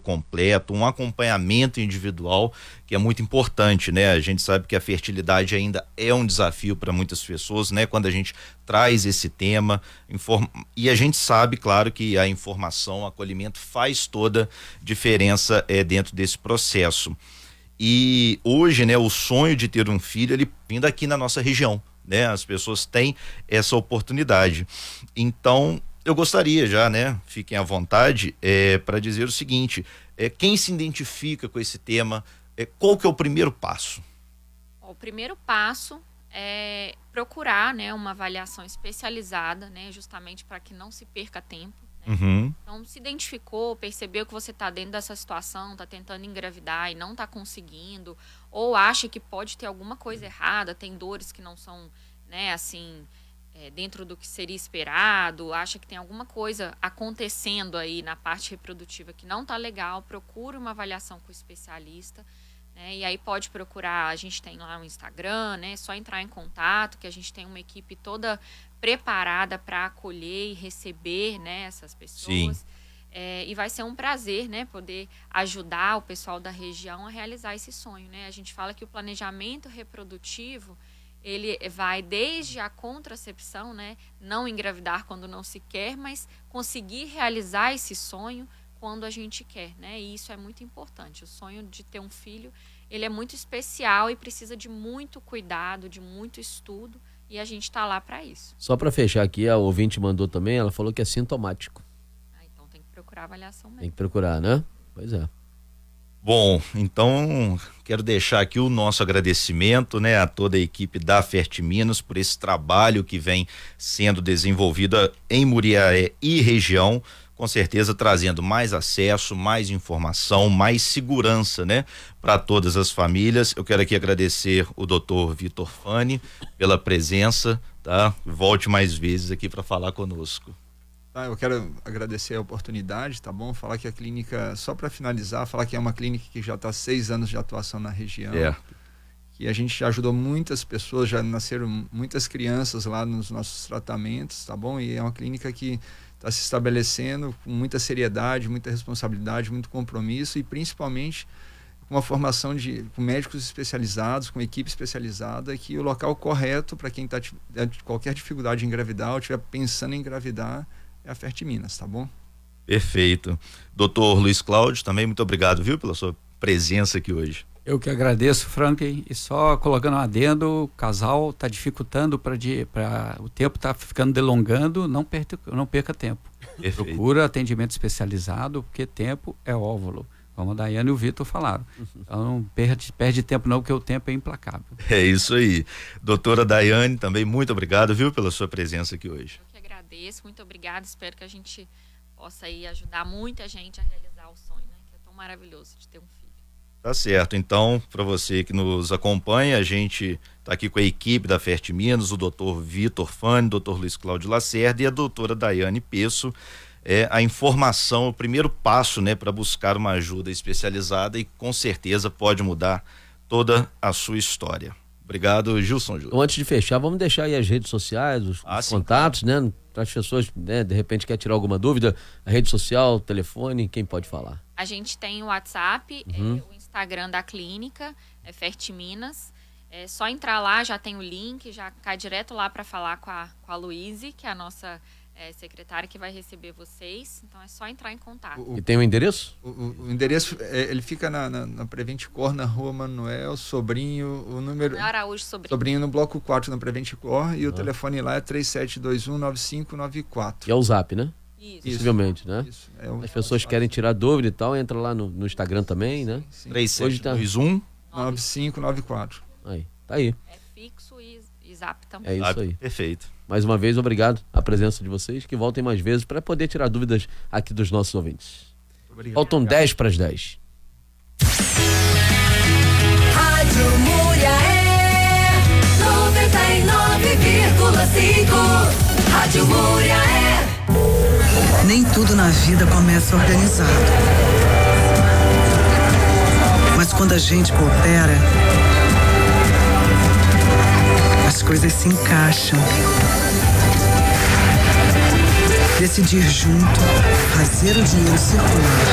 completo, um acompanhamento individual, que é muito importante, né? A gente sabe que a fertilidade ainda é um desafio para muitas pessoas, né? Quando a gente traz esse tema, e a gente sabe, claro, que a informação, o acolhimento faz toda diferença dentro desse processo. E hoje, né, o sonho de ter um filho, ele vindo aqui na nossa região, né? As pessoas têm essa oportunidade. Então, eu gostaria já, né? Fiquem à vontade para dizer o seguinte: quem se identifica com esse tema, qual que é o primeiro passo? O primeiro passo é procurar, né, uma avaliação especializada, né, justamente para que não se perca tempo. Uhum. Então, se identificou, percebeu que você está dentro dessa situação, está tentando engravidar e não está conseguindo, ou acha que pode ter alguma coisa errada, tem dores que não são, né, assim, dentro do que seria esperado, acha que tem alguma coisa acontecendo aí na parte reprodutiva que não está legal, procure uma avaliação com o especialista, né, e aí pode procurar, a gente tem lá um Instagram, né, só entrar em contato, que a gente tem uma equipe toda preparada para acolher e receber, né, essas pessoas. Sim. E vai ser um prazer, né, poder ajudar o pessoal da região a realizar esse sonho, né? A gente fala que o planejamento reprodutivo, ele vai desde a contracepção, né, não engravidar quando não se quer, mas conseguir realizar esse sonho quando a gente quer, né? E isso é muito importante. O sonho de ter um filho, ele é muito especial e precisa de muito cuidado, de muito estudo. E a gente está lá para isso. Só para fechar aqui, a ouvinte mandou também, ela falou que é sintomático. Então tem que procurar avaliação mesmo. Tem que procurar, né? Pois é. Bom, então quero deixar aqui o nosso agradecimento, né, a toda a equipe da Fertiminas por esse trabalho que vem sendo desenvolvido em Muriaé e região, com certeza trazendo mais acesso, mais informação, mais segurança, né, para todas as famílias. Eu quero aqui agradecer o Dr. Vitor Fani pela presença, tá? Volte mais vezes aqui para falar conosco. Tá, eu quero agradecer a oportunidade, tá bom? Falar que a clínica, só para finalizar, falar que é uma clínica que já está há 6 anos de atuação na região. Que a gente já ajudou muitas pessoas, já nasceram muitas crianças lá nos nossos tratamentos, tá bom? E é uma clínica que está se estabelecendo com muita seriedade, muita responsabilidade, muito compromisso e principalmente com uma formação com médicos especializados, com equipe especializada, que o local correto para quem está qualquer dificuldade em engravidar ou estiver pensando em engravidar é a Fertiminas, tá bom? Perfeito. Doutor Luiz Cláudio, também muito obrigado, viu, pela sua presença aqui hoje. Eu que agradeço, Franklin, e só colocando um adendo, o casal está dificultando o tempo está ficando delongando, não perca tempo. Perfeito. Procura atendimento especializado, porque tempo é óvulo, como a Daiane e o Vitor falaram. Então não perde tempo não, porque o tempo é implacável. É isso aí. Doutora Daiane, também muito obrigado, viu, pela sua presença aqui hoje. Eu que agradeço, muito obrigada, espero que a gente possa aí ajudar muita gente a realizar o sonho, né, que é tão maravilhoso de ter um filho. Tá certo, então, para você que nos acompanha, a gente está aqui com a equipe da Fertiminas, o doutor Vitor Fani, doutor Luiz Cláudio Lacerda e a doutora Daiane Pesso. A informação, o primeiro passo, né, para buscar uma ajuda especializada e com certeza pode mudar toda a sua história. Obrigado, Gilson Júnior. Então, antes de fechar, vamos deixar aí as redes sociais, os contatos, né? Para as pessoas, né, de repente quer tirar alguma dúvida, a rede social, telefone, quem pode falar? A gente tem o WhatsApp, o Instagram da clínica, Fertiminas. É só entrar lá, já tem o link, já cai direto lá para falar com a Luíse, que é a nossa secretária que vai receber vocês. Então é só entrar em contato. E tem o endereço? O endereço, ele fica na Preventicor, na Rua Manuel Sobrinho, o número... Araújo Sobrinho. Sobrinho no bloco 4 na Preventicor, e o telefone lá é 3721-9594. E é o Zap, né? Isso. Possivelmente, né? Isso. As pessoas querem tirar dúvida e tal, entra lá no Instagram também, né? 3721 9594. Aí, tá aí. É fixo e Zap também. É isso aí. Perfeito. Mais uma vez, obrigado a presença de vocês, que voltem mais vezes para poder tirar dúvidas aqui dos nossos ouvintes. Obrigado. Faltam 10 para as 10. Rádio Muriaé 99,5. Rádio Muriaé. Nem tudo na vida começa organizado. Mas quando a gente coopera, as coisas se encaixam. Decidir junto, fazer o dinheiro circular.